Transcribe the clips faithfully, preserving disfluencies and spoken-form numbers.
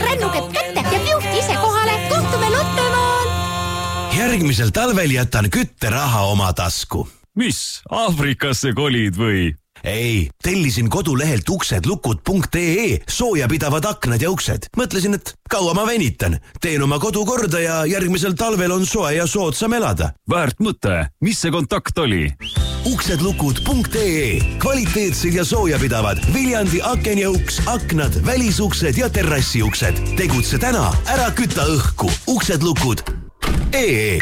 lennukepp kätte ja juht ise kohale. Kohtume Lottemaal. Järgmisel talvel jätan kütteraha oma tasku. Mis? Aafrikasse kolid või? Ei, tellisin kodulehelt uksedlukud punkt ee soojapidavad aknad ja uksed. Mõtlesin, et kaua ma venitan. Teen oma kodu korda ja järgmisel talvel on soe ja soodsam elada. Väärt mõte. Mis see kontakt oli? uksedlukud punkt ee. Kvaliteetsed ja soojapidavad. Viljandi aken ja uks, aknad, välisuksed ja terrassiuksed. Tegutse täna. Ära küta õhku. uksedlukud punkt ee.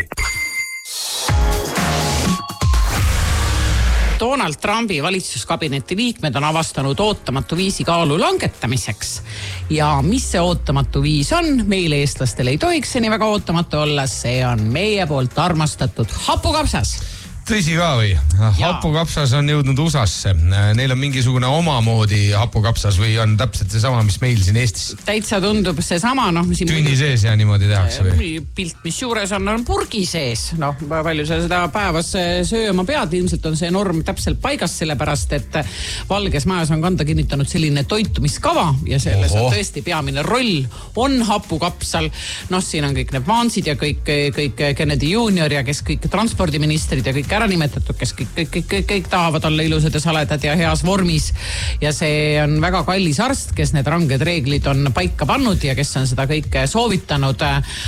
Donald Trumpi valitsuskabineti liikmed on avastanud ootamatu viisi kaalu langetamiseks. Ja mis see ootamatu viis on? Meile eestlastele ei tohiks see nii väga ootamatu olla. See on meie poolt armastatud hapukapsas. Tõsi ka või? Hapukapsas on jõudnud U S A-sse. Neil on mingisugune omamoodi hapukapsas või on täpselt see sama, mis meil siin Eestis? Täitsa tundub see sama. No, Tünni sees ja niimoodi tehakse või? Pilt, mis juures on, on purgi sees. No, palju sa seda päevas sööma pead. Ilmselt on see norm täpselt paigas sellepärast, et Valges Majas on kanda kinnitanud selline toitumiskava ja selles Oho. on tõesti peamine roll on hapukapsal. No, siin on kõik need Vansid ja kõik, kõik Kennedy Junior ja kes kõik transpordiministrid ja kõik ära nimetatud, kes kõik, kõik, kõik, kõik, kõik tahavad olla ilusad ja saledad ja heas vormis. Ja see on väga kallis arst, kes need ranged reeglid on paika pannud ja kes on seda kõike soovitanud.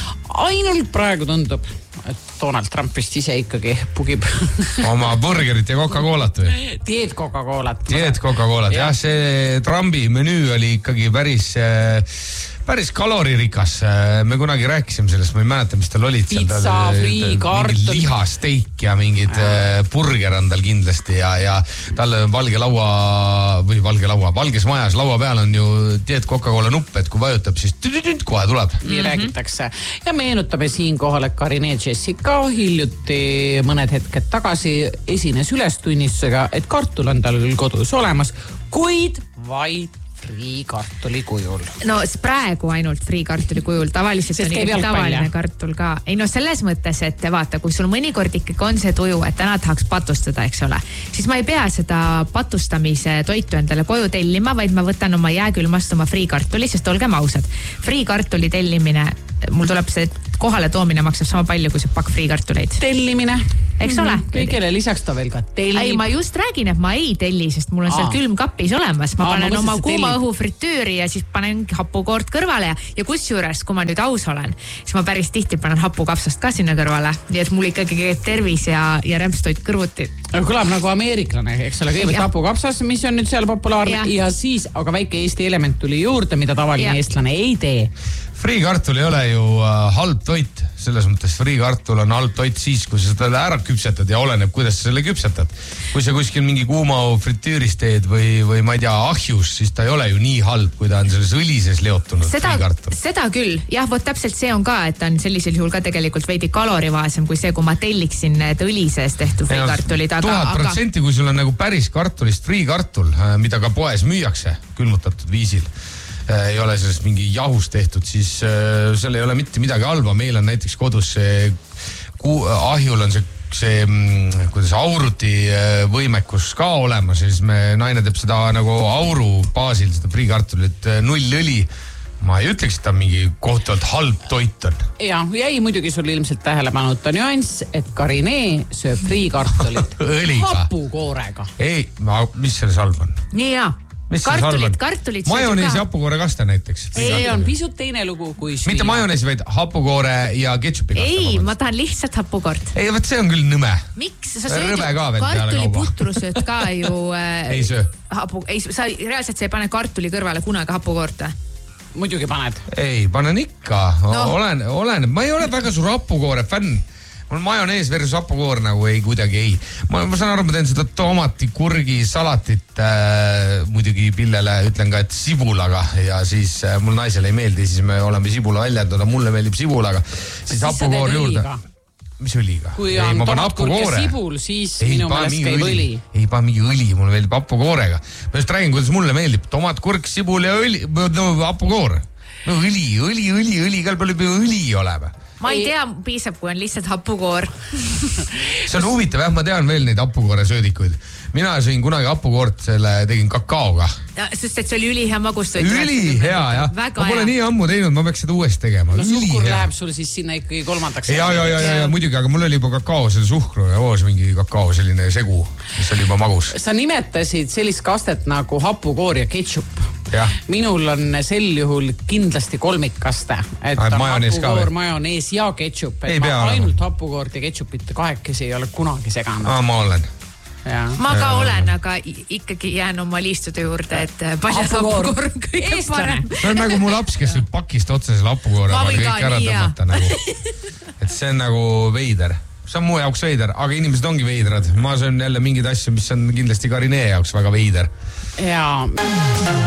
Ainult praegu tundub, et Donald Trump vist ise ikkagi pugib. Oma burgerit ja Coca-Colat või? Dieet Coca-Colat. Dieet Coca-Colat, jah, see Trumpi menüü oli ikkagi päris... päris kaloririkas. Me kunagi rääkisime sellest, ma ei mäleta, mis tal olid. Pizza, frii, kartul. Lihasteik ja mingid äh. burger on tal kindlasti ja, ja tal valge laua või valge laua, valges majas laua peal on ju Dieet Coca-Cola nupp, et kui vajutab, siis kohe tuleb. Nii mm-hmm. räägitakse. Ja meenutame siin kohal, et Karine Jessica hiljuti mõned hetked tagasi esines ülestunnistusega, et kartul on tal kodus olemas, kuid vaid friikartuli kujul. No praegu ainult friikartuli kujul, tavaliselt Sest on ikka tavaline kartul ka. Ei no selles mõttes, et vaata, kui sul mõnikord ikkagi on see tuju, et täna tahaks patustada, eks ole, siis ma ei pea seda patustamise toitu endale koju tellima, vaid ma võtan oma jääkülmast oma friikartuli, sest olgem ausad, friikartuli tellimine, mul tuleb see kohale toomine maksab sama palju kui see pakk friikartuleid. Tellimine. Eks ole? Mm-hmm. Kõigele lisaks ta veel ka tellib. Ei, ma just räägin, et ma ei telli, sest mul on seal külmkapis olemas. Ma Aa, panen ma oma kuuma õhu fritüüri ja siis panen hapukoort kõrvale ja, ja kusjuures, kui ma nüüd aus olen, siis ma päris tihti panen hapukapsast ka sinna kõrvale. Nii et mul ikkagi käib tervis ja, ja rämpstoit kõrvuti. Kõlab nagu ameeriklane, eks ole, kõigepealt hapukapsas, mis on nüüd seal populaarne ja. ja siis, aga väike Eesti element tuli juurde, mida tavaline ja. eestlane ei tee. Friikartul ei ole ju uh, halb toit, selles mõttes friikartul on halb toit siis, kui sa seda ära küpsetad ja oleneb, kuidas sa selle küpsetad. Kui sa kuskil mingi kuuma fritüüris teed või, või ma ei tea, ahjus, siis ta ei ole ju nii halb, kui ta on selles õlises leotunud seda, friikartul. Seda küll, jah, vot täpselt see on ka, et ta on sellisel juhul ka tegelikult veidi kalorivaasem kui see, kui ma telliksin need õlises tehtud friikartulid. tuhat protsenti, kui sul on nagu päris kartulist friikartul, mida ka poes müüakse külmutatud viisil, ei ole sellest mingi jahus tehtud, siis äh, seal ei ole mitte midagi halba. Meil on näiteks kodus see ku, ahjul on see, see kuidas auruti võimekus ka olemas ja siis me naine teeb seda nagu auru baasil, seda friikartulit null õli. Ma ei ütleks, et ta mingi kohtuvalt halb toit on. Ja, jäi muidugi sul ilmselt tähelepanuta nüanss, et Karine sööb friikartulit hapukoorega. Ei, ma, mis selles halb on? Nii ja. Kartulit, kartulit. Majoneesi hapukoore kaste näiteks. See on pisut teine lugu kui süüa. Mitte majoneesi, vaid hapukoore ja ketšupi kaste. Ei, ma tahan lihtsalt hapukoort. Ei, võt see on küll nõme. Miks? Sa sööd kartuliputru sööd ka ju... Äh, ei söö. Hapu, ei, sa reaalselt sa ei pane kartuli kõrvale kunagi hapukoorte. Muidugi paned. Ei, panen ikka. No. Olen, olen. Ma ei ole väga suur hapukoore fänn. Mul majonees versus hapukoor nagu ei kuidagi ei. Ma, ma saan aru, ma teen seda tomati, kurgi, salatit äh, muidugi pillele, ütlen ka, et sibulaga ja siis äh, mul naisele ei meeldi, siis me oleme sibula väljendada, mulle meeldib sibulaga, siis, siis hapukoor juurde. Mis õliga? Kui on tomatkurk ja sibul, siis ei, minu meelest käib õli. Ei, pa mingi õli, mulle meeldib hapukoorega. Ma just räägin, kuidas mulle meeldib tomatkurk, sibul ja õli, no, hapukoor. No õli, õli, õli, õli, kõl palju õli olema. ma ei tea, piisab, kui on lihtsalt hapukoor. See on huvitav, jah, ma tean veel neid hapukoore söödikuid. Mina sõin kunagi hapukoort, selle tegin kakaoga. Ja, sest et see oli ülihea magus. Üli hea, jah. Ma pole nii ammu teinud, ma peaks seda uuesti tegema. No suhkur läheb sul siis sinna ikkagi kolmandaks. Ja, ja, ja, ja, muidugi, aga mul oli juba kakao, selle suhkru ja hoos mingi kakao, selline segu, mis oli juba magus. Sa nimetasid sellist kastet nagu hapukoor ja ketšup. Ja. Minul on sel juhul kindlasti kolmikkaste. Et ah, on majonees hapukoor, majonees ja ketšup. Et ma ainult hapukoort ja ketšupit kahekesi ei ole kunagi seganud. Ah, ma olen. Ja. Ma ka olen, aga ikkagi jään oma liistude juurde, et paljas hapukoor on kõige parem. See on nagu mu laps, kes võib pakist otsa selle hapukoore ma kõik ära tõmmata. Nagu. Et see on nagu veider. See on mu jaoks veider, aga inimesed ongi veidrad. Ma söön jälle mingeid asju, mis on kindlasti Karinee jaoks väga veider. Jaa.